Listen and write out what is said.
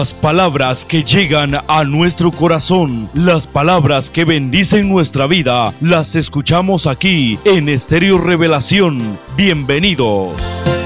Las palabras que llegan a nuestro corazón, las palabras que bendicen nuestra vida, las escuchamos aquí en Estéreo Revelación. Bienvenidos.